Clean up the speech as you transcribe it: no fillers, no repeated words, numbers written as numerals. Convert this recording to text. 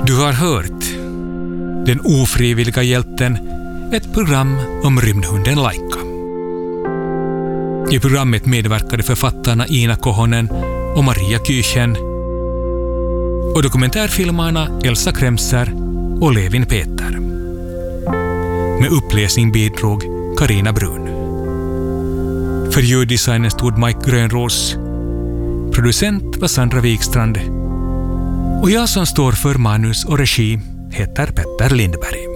Du har hört Den ofrivilliga hjälten, ett program om rymdhunden Laika. I programmet medverkade författarna Ina Kohonen och Maria Kyrchen och dokumentärfilmarna Elsa Kremser och Levin Peter. Med uppläsning bidrog Karina Brun. För ljuddesignen stod Mike Grönros. Producent var Sandra Wikstrand. Och jag som står för manus och regi heter Petter Lindberg.